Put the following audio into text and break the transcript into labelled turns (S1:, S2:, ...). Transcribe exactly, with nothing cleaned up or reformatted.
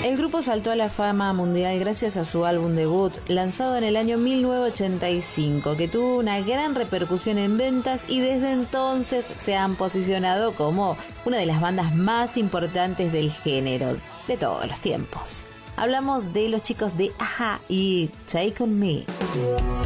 S1: El grupo saltó a la fama mundial gracias a su álbum debut, lanzado en el año mil novecientos ochenta y cinco, que tuvo una gran repercusión en ventas y desde entonces se han posicionado como una de las bandas más importantes del género de todos los tiempos. Hablamos de los chicos de A H A y Take On Me.